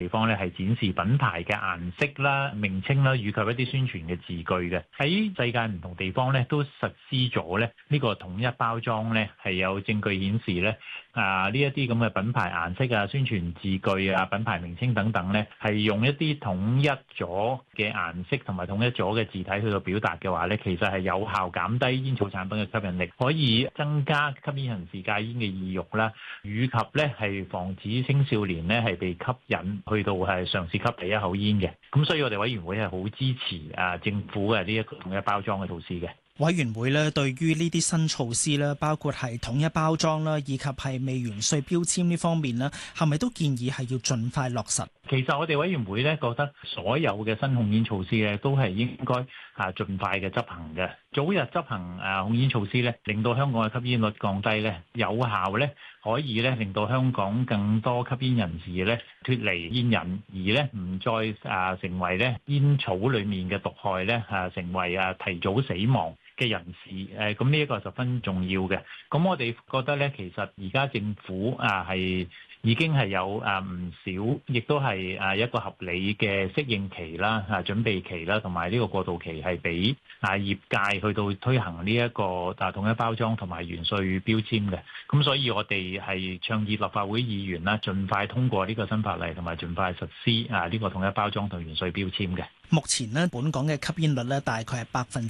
方咧係展示品牌嘅顏色啦、名稱啦，以及一啲宣傳嘅字句嘅。喺世界唔同地方咧都實施咗咧呢個統一包裝咧，係有證據顯示咧呢一啲咁嘅品牌顏色啊、宣傳字句啊、品牌名稱等等咧，係用一啲統一咗嘅顏色同埋統一咗嘅字體去到表達嘅話咧，其實係有效減低煙草產品嘅吸引力，可以增加吸煙人士戒煙嘅意欲啦，以及咧係防止青少年咧係被吸引去到係嘗試吸第一口煙嘅。咁所以我哋委員會係好支持政府嘅呢一個統一包裝嘅措施嘅。 委員會咧對於呢啲新措施咧，包括係統一包裝啦，以及係未完稅標籤呢方面咧，係咪都建議係要盡快落實？ 其實我哋委員會咧覺得所有嘅新控煙措施咧都係應該盡快嘅執行嘅，早日執行控煙措施咧，令到香港嘅吸煙率降低咧，有效咧可以咧令到香港更多吸煙人士咧脫離煙癮，而咧唔再成為咧煙草裡面嘅毒害咧成為提早死亡嘅人士，咁呢一個十分重要嘅。咁我哋覺得咧，其實而家政府係已經係有唔少，亦都係一個合理嘅適應期啦、準備期啦，同埋呢個過渡期係俾業界去到推行呢一個統一包裝同埋完稅標籤嘅。咁所以我哋係倡議立法會議員啦，盡快通過呢個新法例，同埋盡快實施呢個統一包裝同完稅標籤嘅。 目前呢，本港嘅吸煙率呢大概係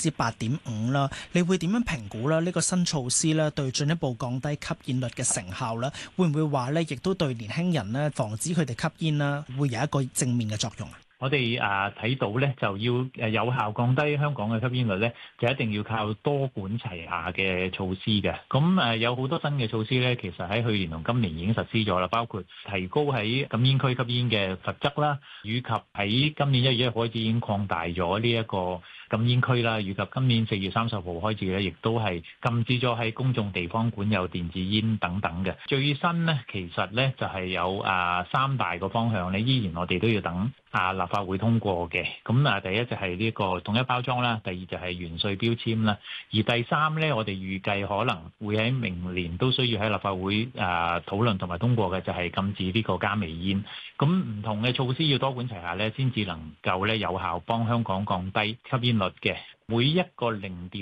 8.5%啦。你會點樣評估啦？呢個新措施呢對進一步降低吸煙率嘅成效呢，會唔會話呢亦都對年輕人呢防止佢哋吸煙啦，會有一個正面嘅作用啊？ 我哋睇到咧，就要有效降低香港嘅吸煙率咧，就一定要靠多管齊下嘅措施嘅。咁有好多新嘅措施咧，其實喺去年同今年已經實施咗啦，包括提高喺禁煙區吸煙嘅罰則啦，以及喺今年1月1號開始已經擴大咗呢一個禁煙區啦，以及今年4月30號開始咧，亦都係禁止咗喺公眾地方管有電子煙等等嘅。最新呢，其實咧就係有3大個方向咧，依然我哋都要等立法會通過嘅。咁第一就係呢個統一包裝啦，第二就係完稅標籤啦，而第三咧，我哋預計可能會喺明年都需要喺立法會討論同埋通過嘅，就係禁止呢個加微煙。咁唔同嘅措施要多管齊下咧，先至能夠咧有效幫香港降低吸煙率嘅。每一個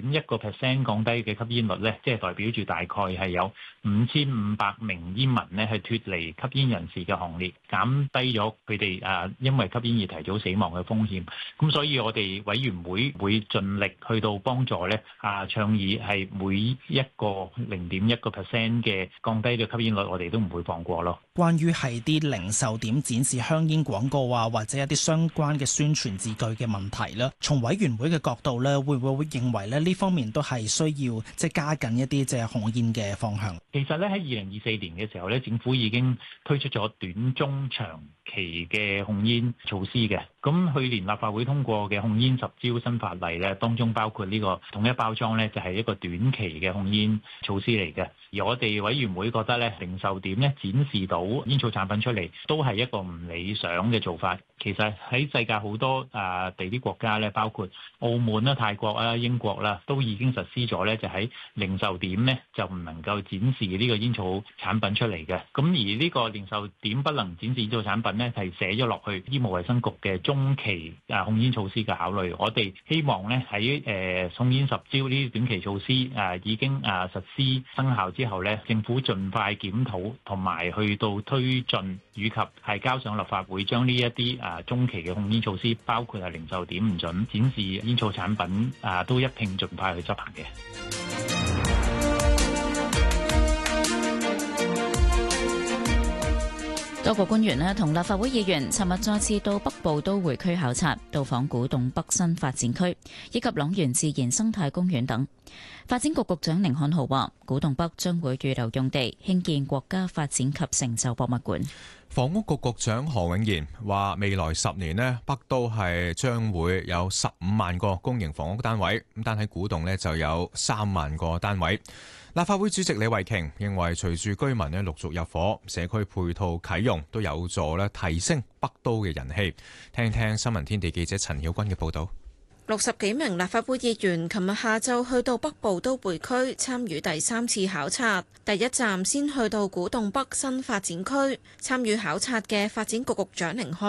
0.1% 降低嘅吸煙率咧，即係代表住大概係有5500名煙民咧係脫離吸煙人士嘅行列，減低咗佢哋因為吸煙而提早死亡嘅風險。咁所以我哋委員會會盡力去到幫助咧倡議係每一個0.1% 嘅降低嘅吸煙率，我哋都唔會放過咯。 關於係啲零售點展示香煙廣告或者一啲相關嘅宣傳字句嘅問題咧，從委員會嘅角度咧，會唔會認為咧呢方面都係需要加緊一啲控煙嘅方向？其實咧喺2024年嘅時候咧，政府已經推出咗短、中、長期嘅控煙措施嘅。咁去年立法會通過嘅控煙10招新法例咧，當中包括呢個統一包裝咧，就係一個短期嘅控煙措施嚟嘅。而我哋委員會覺得咧，零售點咧展示到煙草產品出嚟，都係一個唔理想嘅做法。其實喺世界好多地啲國家咧，包括澳門啦、泰國啦、英國啦，都已經實施咗咧，就喺零售點咧就唔能夠展示呢個煙草產品出嚟嘅。咁而呢個零售點不能展示煙草產品咧，係寫咗落去醫務衛生局嘅中期控煙措施嘅考慮。我哋希望咧喺控煙10招呢啲短期措施已經實施生效之後咧，政府盡快檢討同埋去到推進，以及係交上立法會將呢一啲中期嘅控煙措施，包括係零售點唔準展示煙草產品都一併盡快去執行嘅。 多個官員同立法會議員尋日再次到北部都會區考察，到訪古洞北新發展區以及塱原自然生態公園等。發展局局長甯漢豪話，古洞北將會預留用地興建國家發展及成就博物館。 房屋局局長何永賢話，未來10年北都係將會有15萬個公營房屋單位，咁但喺古洞就有3萬個單位。立法會主席李慧瓊認為，隨住居民陸續入伙，社區配套啟用，都有助提升北都嘅人氣。聽聽新聞天地記者陳曉君嘅報導。 60幾名立法會議員琴日下晝去到北部都會區參與第3次考察，第一站先去到古洞北新發展區。參與考察嘅發展局局長甯漢